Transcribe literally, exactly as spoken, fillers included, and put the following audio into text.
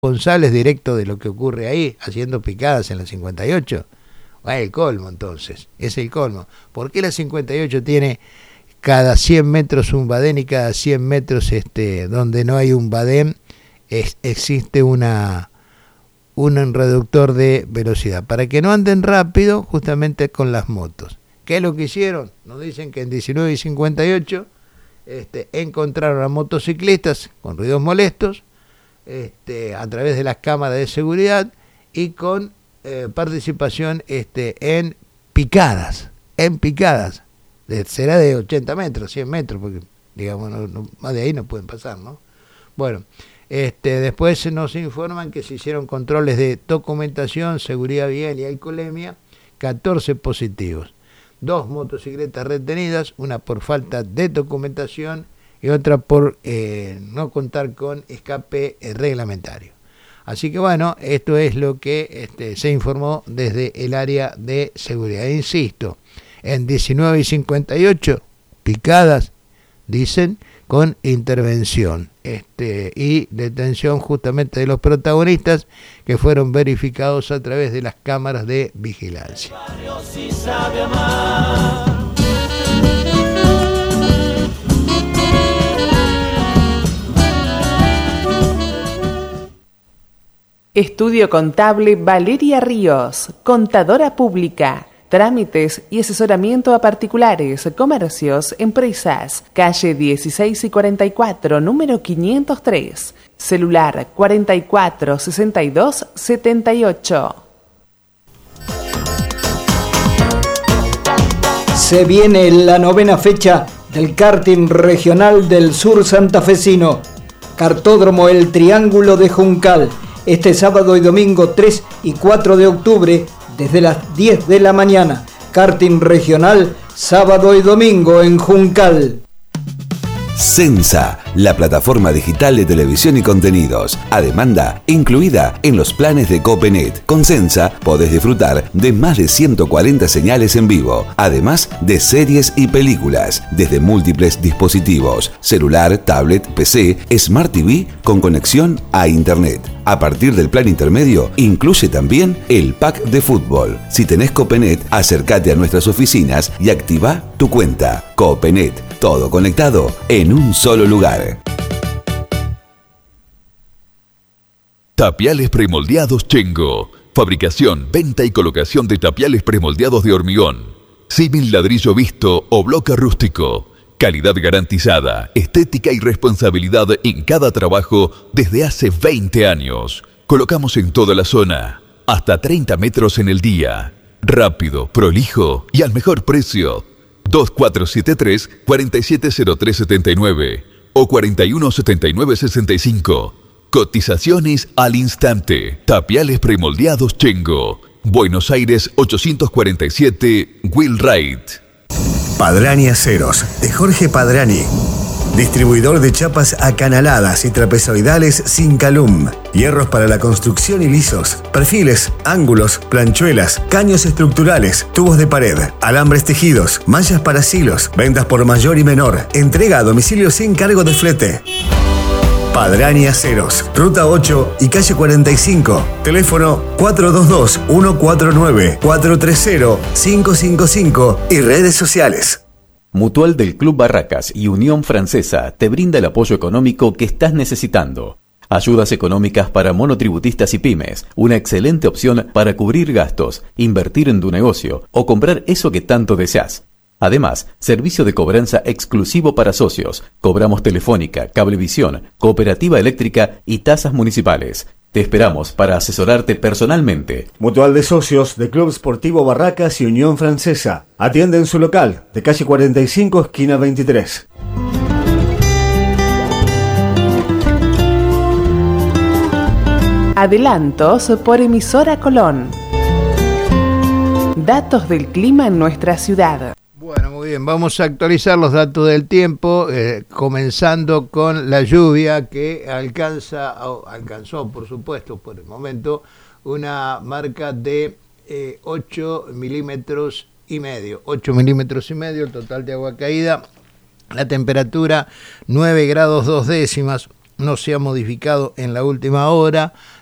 responsables directos de lo que ocurre ahí, haciendo picadas en la cincuenta y ocho. Va el colmo entonces, es el colmo. ¿Por qué la cincuenta y ocho tiene cada cien metros un badén y cada cien metros este, donde no hay un badén es, existe una, un reductor de velocidad? Para que no anden rápido justamente con las motos. ¿Qué es lo que hicieron? Nos dicen que en diecinueve y cincuenta y ocho este, encontraron a motociclistas con ruidos molestos este, a través de las cámaras de seguridad y con eh, participación este, en picadas, en picadas. De, será de ochenta metros, cien metros, porque digamos no, no, más de ahí no pueden pasar, ¿no? Bueno, este, después nos informan que se hicieron controles de documentación, seguridad vial y alcoholemia, catorce positivos. Dos motocicletas retenidas, una por falta de documentación y otra por eh, no contar con escape eh, reglamentario. Así que bueno, esto es lo que este, se informó desde el área de seguridad. Insisto, en diecinueve y cincuenta y ocho, picadas, dicen, con intervención este, y detención justamente de los protagonistas que fueron verificados a través de las cámaras de vigilancia. Estudio Contable Valeria Ríos, contadora pública. Trámites y asesoramiento a particulares, comercios, empresas. Calle dieciséis y cuarenta y cuatro, número quinientos tres. Celular cuarenta y cuatro, sesenta y dos, setenta y ocho. Se viene la novena fecha del karting regional del sur santafesino. Kartódromo El Triángulo de Juncal. Este sábado y domingo tres y cuatro de octubre, desde las diez de la mañana. Karting regional, sábado y domingo en Juncal. Sensa, la plataforma digital de televisión y contenidos, a demanda incluida en los planes de Copenet. Con Sensa podés disfrutar de más de ciento cuarenta señales en vivo, además de series y películas, desde múltiples dispositivos, celular, tablet, P C, Smart T V con conexión a Internet. A partir del plan intermedio, incluye también el pack de fútbol. Si tenés Copenet, acércate a nuestras oficinas y activa tu cuenta. Copenet, todo conectado en un solo lugar. Tapiales premoldeados Chengo. Fabricación, venta y colocación de tapiales premoldeados de hormigón, símil ladrillo visto o bloque rústico. Calidad garantizada, estética y responsabilidad en cada trabajo desde hace veinte años. Colocamos en toda la zona, hasta treinta metros en el día. Rápido, prolijo y al mejor precio. dos cuatro siete tres, cuatro siete cero tres siete nueve o cuatro uno siete nueve seis cinco. Cotizaciones al instante. Tapiales premoldeados Chengo. Buenos Aires ochocientos cuarenta y siete, Wheelwright. Padrani Aceros, de Jorge Padrani. Distribuidor de chapas acanaladas y trapezoidales sin calum. Hierros para la construcción y lisos. Perfiles, ángulos, planchuelas, caños estructurales, tubos de pared, alambres tejidos, mallas para silos, ventas por mayor y menor. Entrega a domicilio sin cargo de flete. Padrani Aceros, Ruta ocho y calle cuarenta y cinco. Teléfono cuatro dos dos, uno cuatro nueve, cuatro tres cero, cinco cinco cinco y redes sociales. Mutual del Club Barracas y Unión Francesa te brinda el apoyo económico que estás necesitando. Ayudas económicas para monotributistas y pymes, una excelente opción para cubrir gastos, invertir en tu negocio o comprar eso que tanto deseas. Además, servicio de cobranza exclusivo para socios. Cobramos telefónica, cablevisión, cooperativa eléctrica y tasas municipales. Te esperamos para asesorarte personalmente. Mutual de Socios de Club Sportivo Barracas y Unión Francesa. Atiende en su local, de calle cuarenta y cinco, esquina veintitrés. Adelantos por emisora Colón. Datos del clima en nuestra ciudad. Bueno, muy bien, vamos a actualizar los datos del tiempo, eh, comenzando con la lluvia que alcanza, oh, alcanzó, por supuesto, por el momento, una marca de eh, ocho milímetros y medio, ocho milímetros y medio, el total de agua caída, la temperatura nueve grados dos décimas, no se ha modificado en la última hora.